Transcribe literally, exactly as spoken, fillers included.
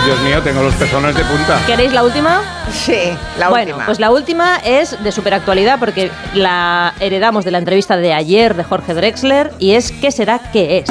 Dios mío, tengo los pezones de punta. ¿Queréis la última? Sí, la bueno, última. pues la última es de superactualidad porque la heredamos de la entrevista de ayer de Jorge Drexler y es ¿qué será que es?